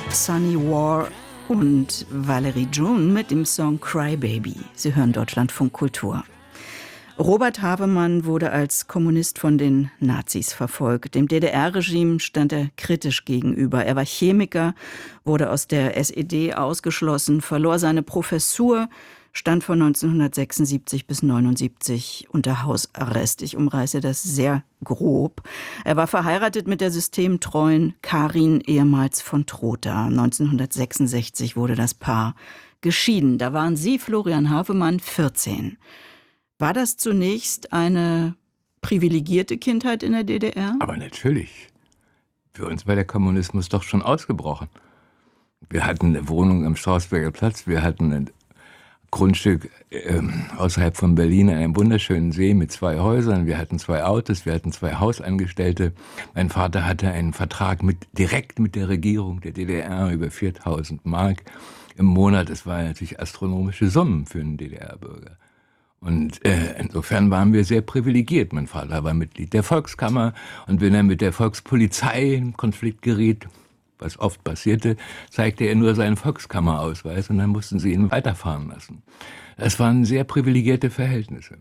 Sunny War und Valerie June mit dem Song Cry Baby. Sie hören Deutschlandfunk Kultur. Robert Havemann wurde als Kommunist von den Nazis verfolgt. Dem DDR-Regime stand er kritisch gegenüber. Er war Chemiker, wurde aus der SED ausgeschlossen, verlor seine Professur, stand von 1976 bis 1979 unter Hausarrest. Ich umreiße das sehr grob. Er war verheiratet mit der systemtreuen Karin, ehemals von Trotha. 1966 wurde das Paar geschieden. Da waren Sie, Florian Havemann, 14. War das zunächst eine privilegierte Kindheit in der DDR? Aber natürlich. Für uns war der Kommunismus doch schon ausgebrochen. Wir hatten eine Wohnung am Strausberger Platz, wir hatten ein Grundstück außerhalb von Berlin an einem wunderschönen See mit 2 Häusern, wir hatten 2 Autos, wir hatten 2 Hausangestellte. Mein Vater hatte einen Vertrag direkt mit der Regierung der DDR über 4.000 Mark im Monat. Es waren natürlich astronomische Summen für einen DDR-Bürger. Und insofern waren wir sehr privilegiert. Mein Vater war Mitglied der Volkskammer und wenn er mit der Volkspolizei in Konflikt geriet, was oft passierte, zeigte er nur seinen Volkskammerausweis und dann mussten sie ihn weiterfahren lassen. Das waren sehr privilegierte Verhältnisse.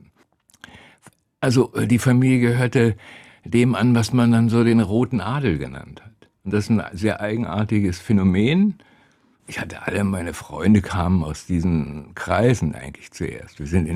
Also die Familie gehörte dem an, was man dann so den Roten Adel genannt hat. Und das ist ein sehr eigenartiges Phänomen. Ich hatte alle meine Freunde kamen aus diesen Kreisen eigentlich zuerst. Wir sind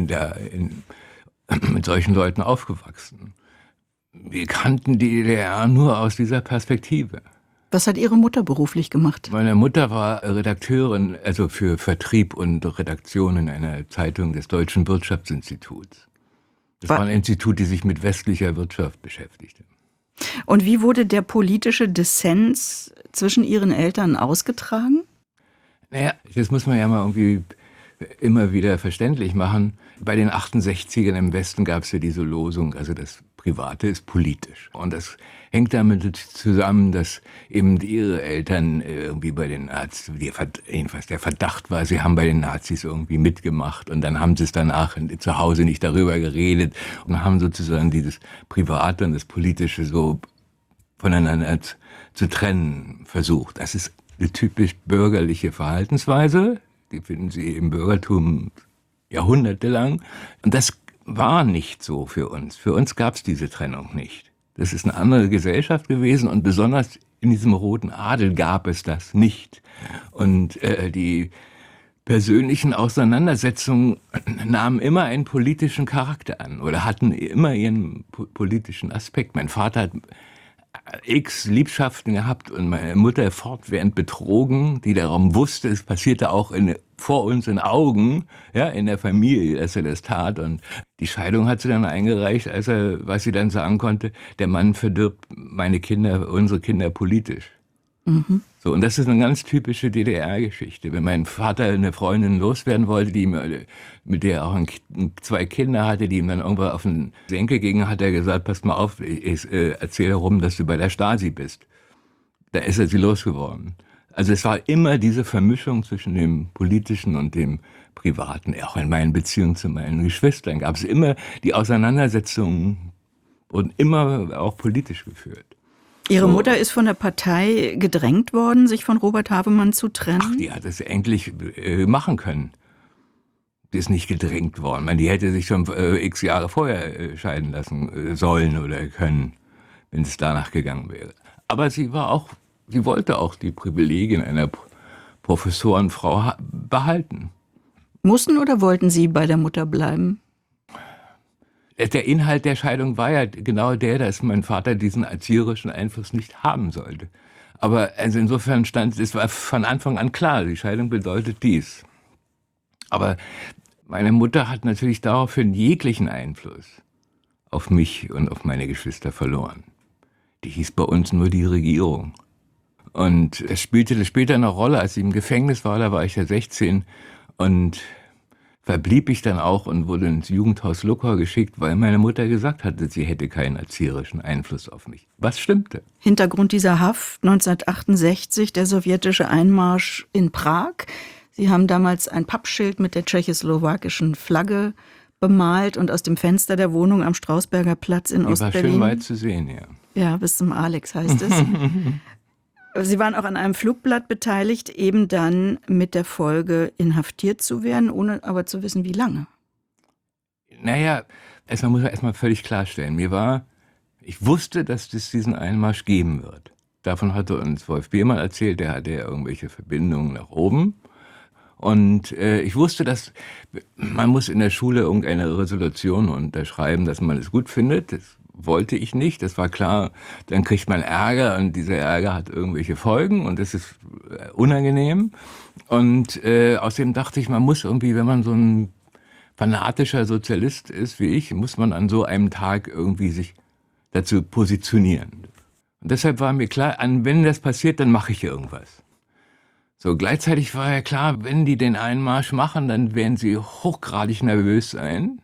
mit solchen Leuten aufgewachsen. Wir kannten die DDR nur aus dieser Perspektive. Was hat Ihre Mutter beruflich gemacht? Meine Mutter war Redakteurin, also für Vertrieb und Redaktion in einer Zeitung des Deutschen Wirtschaftsinstituts. Das war ein Institut, das sich mit westlicher Wirtschaft beschäftigte. Und wie wurde der politische Dissens zwischen Ihren Eltern ausgetragen? Naja, das muss man ja mal irgendwie immer wieder verständlich machen. Bei den 68ern im Westen gab es ja diese Losung, also das Private ist politisch. Und das hängt damit zusammen, dass eben ihre Eltern irgendwie bei den Nazis, jedenfalls der Verdacht war, sie haben bei den Nazis irgendwie mitgemacht und dann haben sie es danach zu Hause nicht darüber geredet und haben sozusagen dieses Private und das Politische so voneinander zu trennen versucht. Das ist eine typisch bürgerliche Verhaltensweise, die finden Sie im Bürgertum jahrhundertelang. Und das war nicht so für uns. Für uns gab es diese Trennung nicht. Das ist eine andere Gesellschaft gewesen und besonders in diesem Roten Adel gab es das nicht. Und die persönlichen Auseinandersetzungen nahmen immer einen politischen Charakter an oder hatten immer ihren politischen Aspekt. Mein Vater hat x Liebschaften gehabt und meine Mutter fortwährend betrogen, die darum wusste, es passierte auch vor uns in Augen, ja, in der Familie, dass er das tat. Und die Scheidung hat sie dann eingereicht, was sie dann sagen konnte, der Mann verdirbt unsere Kinder politisch. Mhm. So, und das ist eine ganz typische DDR-Geschichte. Wenn mein Vater eine Freundin loswerden wollte, mit der er auch 2 Kinder hatte, die ihm dann irgendwann auf den Senkel gingen, hat er gesagt, pass mal auf, ich erzähle herum, dass du bei der Stasi bist. Da ist er sie losgeworden. Also es war immer diese Vermischung zwischen dem Politischen und dem Privaten. Auch in meinen Beziehungen zu meinen Geschwistern gab es immer die Auseinandersetzungen und immer auch politisch geführt. Ihre Mutter ist von der Partei gedrängt worden, sich von Robert Havemann zu trennen? Ach, die hat es endlich machen können. Die ist nicht gedrängt worden. Die hätte sich schon x Jahre vorher scheiden lassen sollen oder können, wenn es danach gegangen wäre. Aber sie wollte auch die Privilegien einer Professorenfrau behalten. Mussten oder wollten Sie bei der Mutter bleiben? Der Inhalt der Scheidung war ja genau dass mein Vater diesen erzieherischen Einfluss nicht haben sollte. Aber also insofern es war von Anfang an klar, die Scheidung bedeutet dies. Aber meine Mutter hat natürlich daraufhin jeglichen Einfluss auf mich und auf meine Geschwister verloren. Die hieß bei uns nur die Regierung. Und es spielte später eine Rolle, als ich im Gefängnis war, da war ich ja 16 und verblieb ich dann auch und wurde ins Jugendhaus Luckau geschickt, weil meine Mutter gesagt hatte, sie hätte keinen erzieherischen Einfluss auf mich. Was stimmte? Hintergrund dieser Haft 1968, der sowjetische Einmarsch in Prag. Sie haben damals ein Pappschild mit der tschechoslowakischen Flagge bemalt und aus dem Fenster der Wohnung am Strausberger Platz in Ostberlin. Die war schön weit zu sehen, ja. Ja, bis zum Alex heißt es. Sie waren auch an einem Flugblatt beteiligt, eben dann mit der Folge, inhaftiert zu werden, ohne aber zu wissen, wie lange. Naja, muss man erstmal völlig klarstellen. Ich wusste, dass es diesen Einmarsch geben wird. Davon hatte uns Wolf Biermann erzählt, der hatte ja irgendwelche Verbindungen nach oben. Und ich wusste, dass man muss in der Schule irgendeine Resolution unterschreiben, dass man es gut findet. Das wollte ich nicht, das war klar. Dann kriegt man Ärger und dieser Ärger hat irgendwelche Folgen und das ist unangenehm. Und außerdem dachte ich, man muss irgendwie, wenn man so ein fanatischer Sozialist ist wie ich, muss man an so einem Tag irgendwie sich dazu positionieren. Und deshalb war mir klar, wenn das passiert, dann mache ich irgendwas. So, gleichzeitig war ja klar, wenn die den Einmarsch machen, dann werden sie hochgradig nervös sein.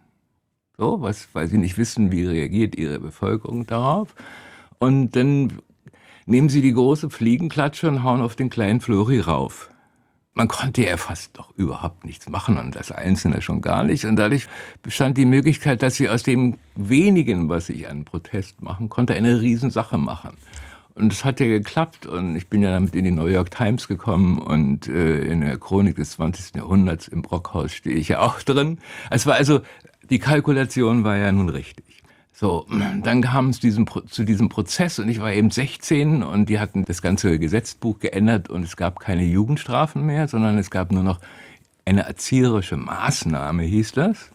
So, weil sie nicht wissen, wie reagiert ihre Bevölkerung darauf. Und dann nehmen sie die große Fliegenklatsche und hauen auf den kleinen Flori rauf. Man konnte ja fast doch überhaupt nichts machen und das Einzelne schon gar nicht. Und dadurch bestand die Möglichkeit, dass sie aus dem Wenigen, was ich an Protest machen konnte, eine Riesensache machen. Und es hat ja geklappt und ich bin ja damit in die New York Times gekommen und in der Chronik des 20. Jahrhunderts im Brockhaus stehe ich ja auch drin. Es war also, die Kalkulation war ja nun richtig. So, dann kam es zu diesem Prozess und ich war eben 16 und die hatten das ganze Gesetzbuch geändert und es gab keine Jugendstrafen mehr, sondern es gab nur noch eine erzieherische Maßnahme, hieß das.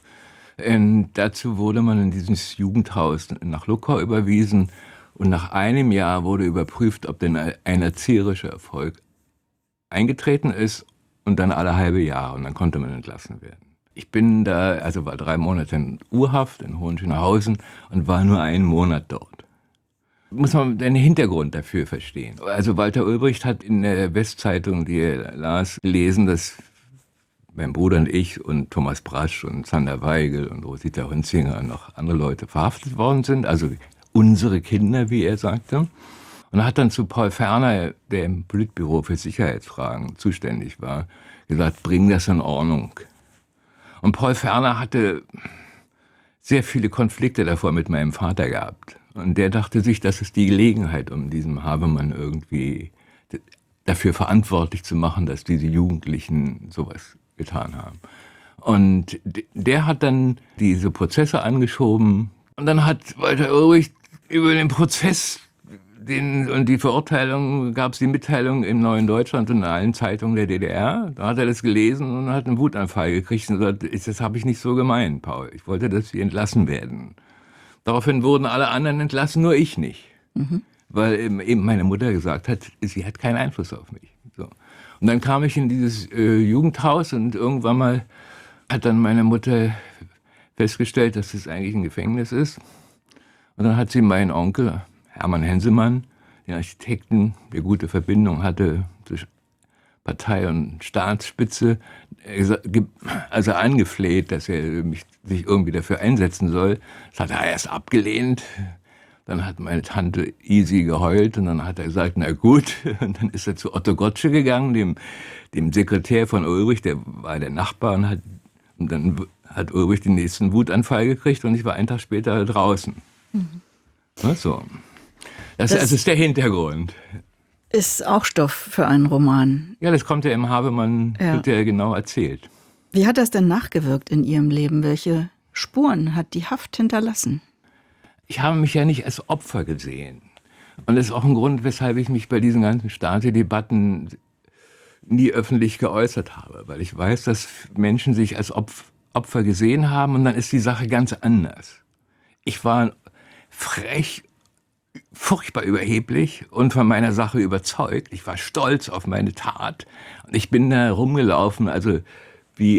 Und dazu wurde man in dieses Jugendhaus nach Luckau überwiesen. Und nach einem Jahr wurde überprüft, ob denn ein erzieherischer Erfolg eingetreten ist und dann alle halbe Jahre und dann konnte man entlassen werden. Ich bin da, war 3 Monate in Urhaft in Hohenschönhausen und war nur 1 Monat dort. Muss man den Hintergrund dafür verstehen. Also Walter Ulbricht hat in der Westzeitung, die er las, gelesen, dass mein Bruder und ich und Thomas Brasch und Zander Weigel und Rosita Hunzinger und noch andere Leute verhaftet worden sind, also unsere Kinder, wie er sagte. Und er hat dann zu Paul Ferner, der im Politbüro für Sicherheitsfragen zuständig war, gesagt, bring das in Ordnung. Und Paul Ferner hatte sehr viele Konflikte davor mit meinem Vater gehabt. Und der dachte sich, das ist die Gelegenheit, um diesen Havemann irgendwie dafür verantwortlich zu machen, dass diese Jugendlichen sowas getan haben. Und der hat dann diese Prozesse angeschoben. Und dann hat Walter Ulbricht über den Prozess und die Verurteilung, gab es die Mitteilung im Neuen Deutschland und in allen Zeitungen der DDR. Da hat er das gelesen und hat einen Wutanfall gekriegt und gesagt, das habe ich nicht so gemeint, Paul. Ich wollte, dass sie entlassen werden. Daraufhin wurden alle anderen entlassen, nur ich nicht. Mhm. Weil eben meine Mutter gesagt hat, sie hat keinen Einfluss auf mich. So. Und dann kam ich in dieses Jugendhaus und irgendwann mal hat dann meine Mutter festgestellt, dass es eigentlich ein Gefängnis ist. Und dann hat sie meinen Onkel, Hermann Hensemann, den Architekten, der gute Verbindung hatte zwischen Partei und Staatsspitze, also angefleht, dass er sich irgendwie dafür einsetzen soll. Das hat er erst abgelehnt. Dann hat meine Tante Isi geheult und dann hat er gesagt, na gut. Und dann ist er zu Otto Gottsche gegangen, dem Sekretär von Ulbricht, der war der Nachbar und dann hat Ulbricht den nächsten Wutanfall gekriegt und ich war einen Tag später draußen. Mhm. So. Das ist der Hintergrund. Ist auch Stoff für einen Roman. Ja, das kommt ja im Havemann, wird ja genau erzählt. Wie hat das denn nachgewirkt in Ihrem Leben? Welche Spuren hat die Haft hinterlassen? Ich habe mich ja nicht als Opfer gesehen. Und das ist auch ein Grund, weshalb ich mich bei diesen ganzen Stasi-Debatten nie öffentlich geäußert habe. Weil ich weiß, dass Menschen sich als Opfer gesehen haben und dann ist die Sache ganz anders. Ich war frech, furchtbar überheblich und von meiner Sache überzeugt. Ich war stolz auf meine Tat und ich bin da rumgelaufen, wie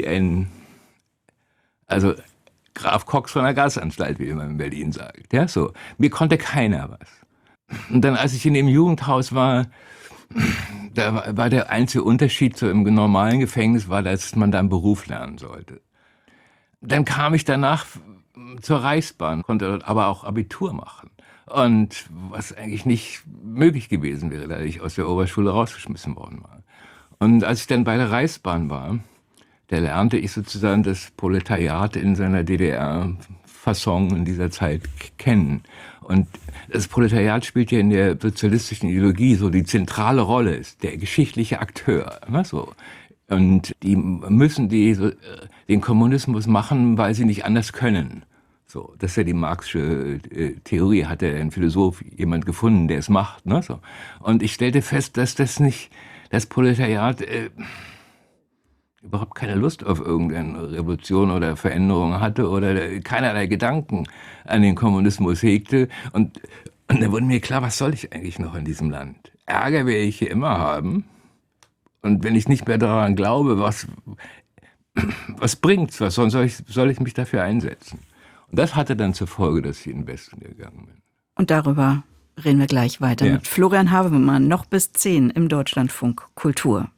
Graf Cox von der Gasanstalt, wie man in Berlin sagt. Ja, so. Mir konnte keiner was. Und dann, als ich in dem Jugendhaus war, da war der einzige Unterschied zu einem normalen Gefängnis, war, dass man da einen Beruf lernen sollte. Dann kam ich danach zur Reichsbahn, konnte dort aber auch Abitur machen. Und was eigentlich nicht möglich gewesen wäre, da ich aus der Oberschule rausgeschmissen worden war. Und als ich dann bei der Reichsbahn war, da lernte ich sozusagen das Proletariat in seiner DDR-Fasson in dieser Zeit kennen. Und das Proletariat spielt ja in der sozialistischen Ideologie so die zentrale Rolle, ist der geschichtliche Akteur. Ne, so. Und die müssen den Kommunismus machen, weil sie nicht anders können. So, das ist ja die marxische Theorie, hat ja ein Philosoph, jemand gefunden, der es macht. Ne, so. Und ich stellte fest, dass das Proletariat überhaupt keine Lust auf irgendeine Revolution oder Veränderung hatte oder keinerlei Gedanken an den Kommunismus hegte. Und dann wurde mir klar, was soll ich eigentlich noch in diesem Land? Ärger werde ich hier immer haben. Und wenn ich nicht mehr daran glaube, was bringt's? Was soll ich mich dafür einsetzen? Und das hatte dann zur Folge, dass ich in den Westen gegangen bin. Und darüber reden wir gleich weiter mit Florian Havemann, noch bis 10 im Deutschlandfunk Kultur.